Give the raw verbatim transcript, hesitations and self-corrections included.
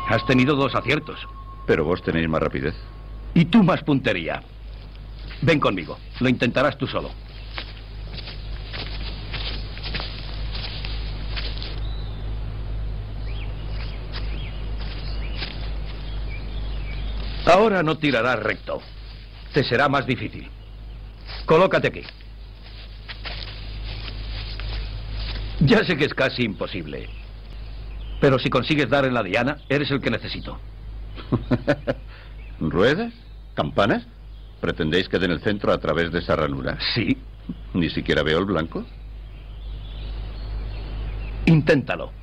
Has tenido dos aciertos. Pero vos tenéis más rapidez. Y tú más puntería. Ven conmigo. Lo intentarás tú solo. Ahora no tirarás recto. Te será más difícil. Colócate aquí. Ya sé que es casi imposible. Pero si consigues dar en la diana, eres el que necesito. ¿Ruedas? ¿Campanas? ¿Pretendéis que den el centro a través de esa ranura? Sí. ¿Ni siquiera veo el blanco? Inténtalo.